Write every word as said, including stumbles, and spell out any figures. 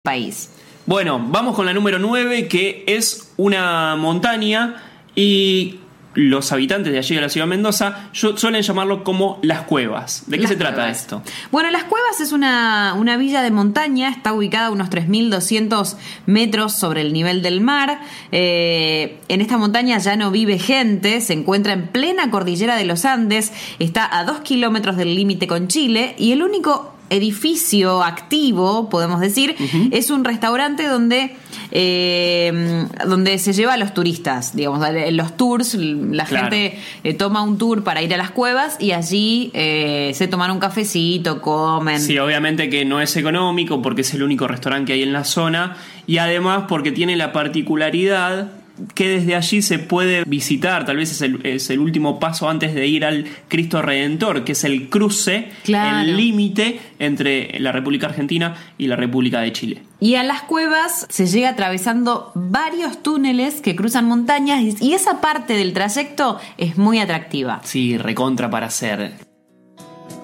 país. Bueno, vamos con la número nueve, que es una montaña y los habitantes de allí de la ciudad de Mendoza suelen llamarlo como Las Cuevas. ¿De qué Las se trata Cuevas. esto? Bueno, Las Cuevas es una, una villa de montaña, está ubicada a unos tres mil doscientos metros sobre el nivel del mar. Eh, en esta montaña ya no vive gente, se encuentra en plena cordillera de los Andes, está a dos kilómetros del límite con Chile y el único edificio activo, podemos decir, uh-huh. es un restaurante donde eh, donde se lleva a los turistas, digamos, los tours, la claro. gente eh, toma un tour para ir a las cuevas y allí eh, se toman un cafecito, comen. Sí, obviamente que no es económico porque es el único restaurante que hay en la zona y además porque tiene la particularidad que desde allí se puede visitar, tal vez es el, es el último paso antes de ir al Cristo Redentor, que es el cruce, claro. el límite entre la República Argentina y la República de Chile. Y a las cuevas se llega atravesando varios túneles que cruzan montañas y esa parte del trayecto es muy atractiva. Sí, recontra para hacer.